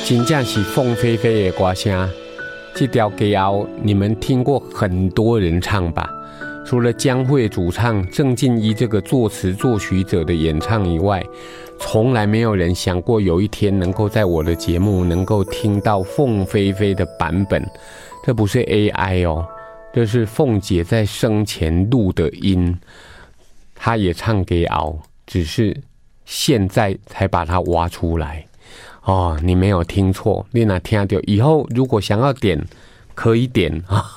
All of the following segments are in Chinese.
真正是凤飞飞的歌声。这条歌谣你们听过很多人唱吧？除了江蕙主唱、郑敬一这个作词作曲者的演唱以外，从来没有人想过有一天能够在我的节目能够听到凤飞飞的版本。这不是 AI 哦，这是凤姐在生前录的音，她也唱歌谣，只是现在才把它挖出来。哦，你没有听错，你哪听到？以后如果想要点，可以点，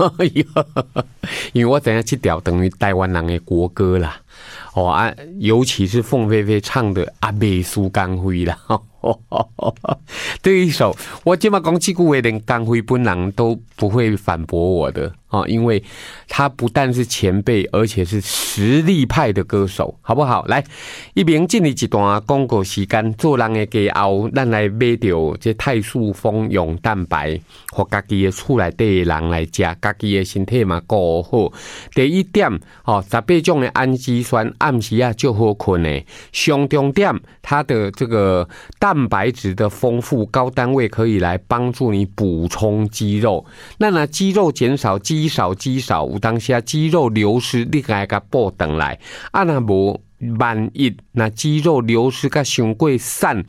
因为我知影这条等于台湾人的国歌啦。哦啊，尤其是凤飞飞唱的《阿妹输江蕙》啦。这一首，我今嘛讲这句话，连江蕙本人都不会反驳我的啊，因为他不但是前辈，而且是实力派的歌手，好不好？来，一边进入一段广告时间，做人的家后，咱来买到这泰素蜂蛹蛋白，和家己的厝内底的人来食，家己的身体嘛顾好。第一点，哦，18种的氨基酸，暗时啊就好困的。上重点，它的这个蛋白质的丰富，高单位可以来帮助你补充肌肉。那肌肉减少，肌少，有当下肌肉流失，你该给它补回来。啊，那无万一那肌肉流失个伤过散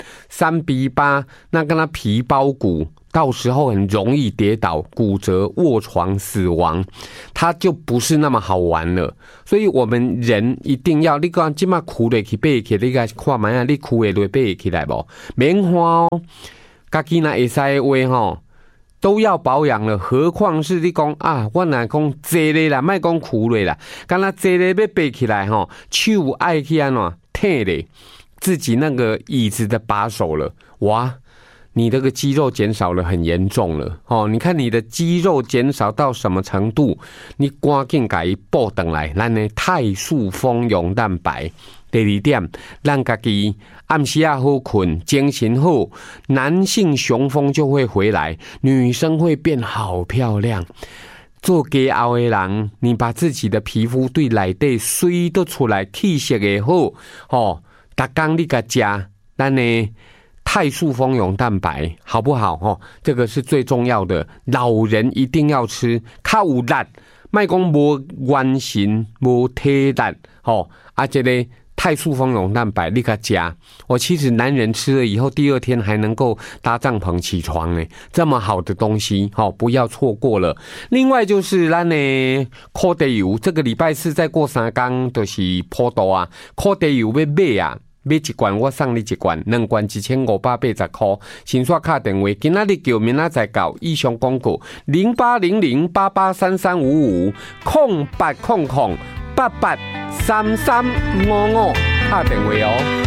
3:8，那跟它皮包骨，到时候很容易跌倒、骨折、卧床、死亡，它就不是那么好玩了。所以我们人一定要，你讲今嘛哭得起背起，你个看嘛呀，你哭会落背起来不？免花哦，家己那会使的话吼，都要保养了，何况是你讲啊，我若讲坐咧啦，莫讲哭咧啦，干那坐咧要背起来吼，手爱去安怎贴咧，自己那个椅子的把手了，哇！你这个肌肉减少了很严重了哦！你看你的肌肉减少到什么程度？你赶紧给它补回来，咱的泰素蜂蛹蛋白。第二点，让自己暗时啊好困，精神好，男性雄风就会回来，女生会变好漂亮。做家后的人，你把自己的皮肤对内底水都出来，气色也好哦。每天你个食，咱呢泰素蜂蛹蛋白好不好？哦，这个是最重要的，老人一定要吃，较有力，莫讲无元神、无体力，哦，啊，这个泰素蜂蛹蛋白你个食，我其实男人吃了以后，第二天还能够搭帐篷起床呢，这么好的东西，哦，不要错过了。另外就是咱的烤地油，这个礼拜4再过3天就是普渡啊，烤地油要买啊。买一罐，我送你一罐，2罐1580块。先刷卡电话，今仔日叫明仔载到。以上广告0800883355，0800883355，打电话哦。